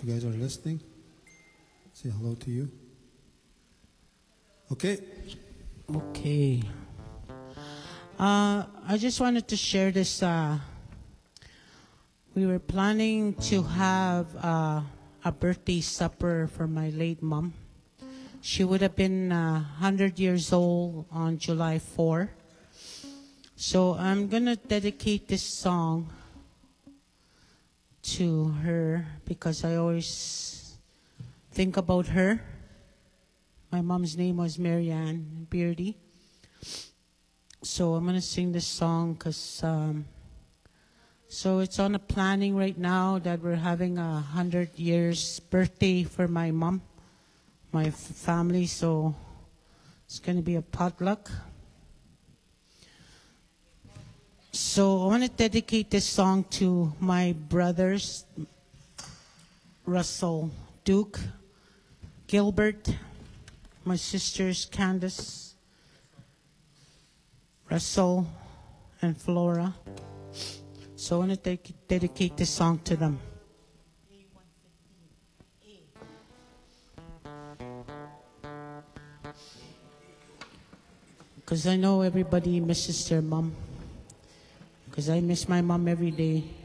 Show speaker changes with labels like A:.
A: you guys are listening. Say hello to you. Okay.
B: Okay. I just wanted to share this. We were planning to have a birthday supper for my late mom. She would have been 100 years old on July 4. So I'm going to dedicate this song to her because I always think about her. My mom's name was Marianne Beardy. So I'm going to sing this song because, so it's on a planning right now that we're having 100 years birthday for my mom, my family. So it's going to be a potluck. So I want to dedicate this song to my brothers, Russell, Duke, Gilbert, my sisters, Candace, Russell, and Flora. So I want to dedicate this song to them. Because I know everybody misses their mom. Because I miss my mom every day.